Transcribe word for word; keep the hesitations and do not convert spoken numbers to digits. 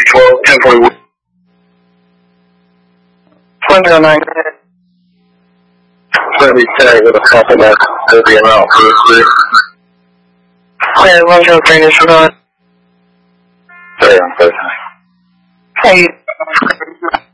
twelve, ten forty-one. twenty oh nine. Let me tag with a couple that will be around for this. Okay, one show finish on. Sorry, I'm so sorry. Hey.